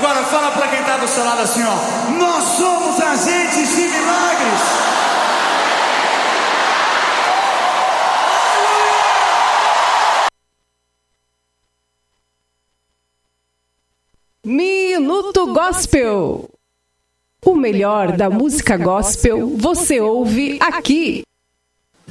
Agora fala pra quem tá do seu lado assim, ó. Nós somos agentes de milagres. Minuto Gospel. O melhor da música gospel você ouve aqui.